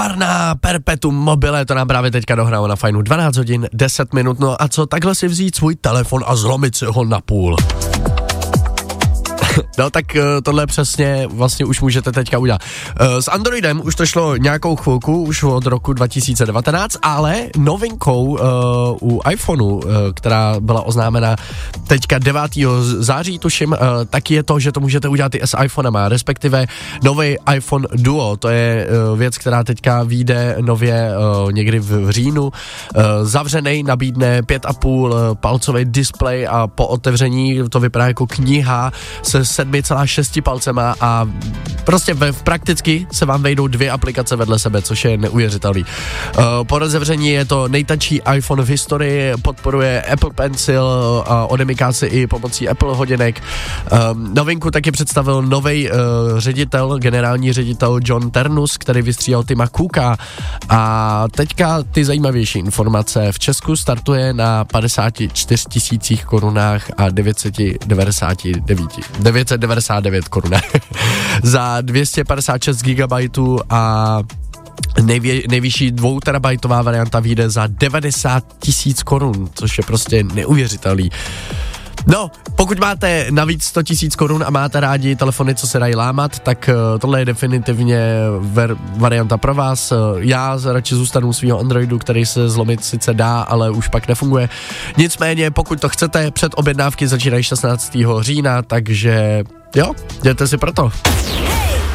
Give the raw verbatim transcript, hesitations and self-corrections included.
Kvarna Perpetuum mobile, to nám právě teďka dohrálo na Fajnu dvanáct hodin, deset minut, no a co takhle si vzít svůj telefon a zlomit si ho na půl. No tak tohle přesně vlastně už můžete teďka udělat. S Androidem už to šlo nějakou chvilku, už od roku dva tisíce devatenáct, ale novinkou uh, u iPhoneu, uh, která byla oznámena teďka devátého září, tuším, uh, tak je to, že to můžete udělat i s iPhonema, respektive nový iPhone Duo, to je uh, věc, která teďka vyjde nově uh, někdy v, v říjnu, uh, zavřenej, nabídne pět a půl palcový displej a po otevření to vypadá jako kniha se sedmi celá šesti palcema a prostě v, v prakticky se vám vejdou dvě aplikace vedle sebe, což je neuvěřitelný. Uh, po rozevření je to nejtačí iPhone v historii, podporuje Apple Pencil a odemyká si i pomocí Apple hodinek. Um, novinku taky představil novej uh, ředitel, generální ředitel John Ternus, který vystřídal Tima Cooka a teďka ty zajímavější informace. V Česku startuje na padesáti čtyřech tisících korunách a devět set devadesát devět devět set devadesát devět korun za dvě stě padesát šest gigabajtů a nejvě, nejvyšší dvouterabajtová varianta vyjde za devadesát tisíc korun, což je prostě neuvěřitelný. No, pokud máte navíc sto tisíc korun a máte rádi telefony, co se dají lámat, tak uh, tohle je definitivně ver- varianta pro vás. Uh, já radši zůstanu u svého Androidu, který se zlomit sice dá, ale už pak nefunguje. Nicméně, pokud to chcete, před objednávky začínají šestnáctého října, takže jo, jděte si proto.